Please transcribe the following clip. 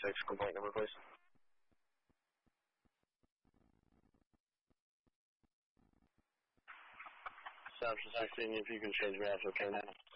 36, complaint number, please. Option 16, if you can change me out to a K9.